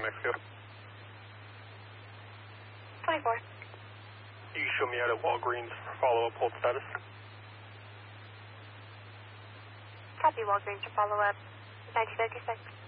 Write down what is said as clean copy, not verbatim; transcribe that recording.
next field. 24. You show me out at Walgreens for follow-up, hold status. Copy, Walgreens for follow-up. 1956.